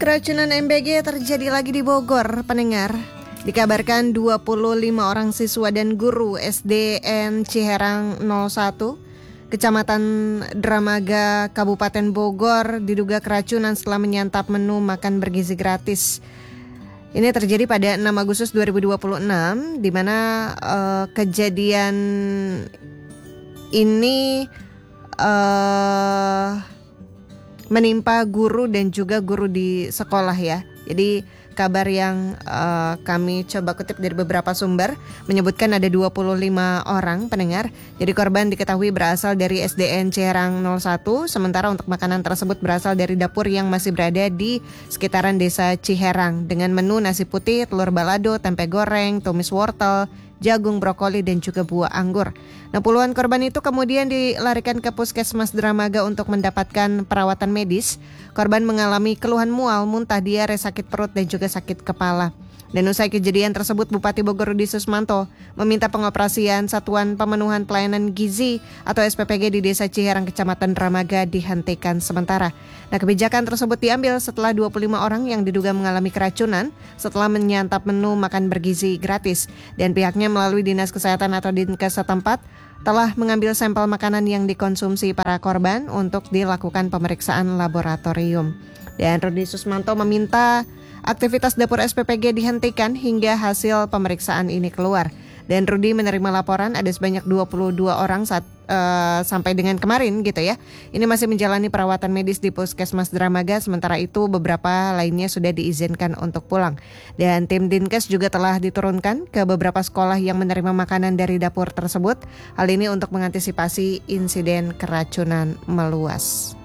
Keracunan MBG terjadi lagi di Bogor, pendengar. Dikabarkan 25 orang siswa dan guru SDN Ciherang 01, Kecamatan Dramaga, Kabupaten Bogor diduga keracunan setelah menyantap menu makan bergizi gratis. Ini terjadi pada 6 Agustus 2026, di mana kejadian ini menimpa guru dan juga guru di sekolah ya. Jadi kabar yang kami coba kutip dari beberapa sumber menyebutkan ada 25 orang pendengar. Jadi korban diketahui berasal dari SDN Ciherang 01, sementara untuk makanan tersebut berasal dari dapur yang masih berada di sekitaran desa Ciherang dengan menu nasi putih, telur balado, tempe goreng, tumis wortel, jagung, brokoli, dan juga buah anggur. Nah, puluhan korban itu kemudian dilarikan ke Puskesmas Dramaga untuk mendapatkan perawatan medis. Korban mengalami keluhan mual, muntah, diare, sakit perut, dan juga sakit kepala. Dan usai kejadian tersebut, Bupati Bogor Rudi Susmanto meminta pengoperasian Satuan Pemenuhan Pelayanan Gizi atau SPPG di Desa Ciherang, Kecamatan Dramaga dihentikan sementara. Nah, kebijakan tersebut diambil setelah 25 orang yang diduga mengalami keracunan setelah menyantap menu makan bergizi gratis. Dan pihaknya melalui Dinas Kesehatan atau Dinkes setempat telah mengambil sampel makanan yang dikonsumsi para korban untuk dilakukan pemeriksaan laboratorium. Dan Rudi Susmanto meminta aktivitas dapur SPPG dihentikan hingga hasil pemeriksaan ini keluar. Dan Rudi menerima laporan ada sebanyak 22 orang sampai dengan kemarin gitu ya. Ini masih menjalani perawatan medis di Puskesmas Dramaga, sementara itu beberapa lainnya sudah diizinkan untuk pulang. Dan tim Dinkes juga telah diturunkan ke beberapa sekolah yang menerima makanan dari dapur tersebut. Hal ini untuk mengantisipasi insiden keracunan meluas.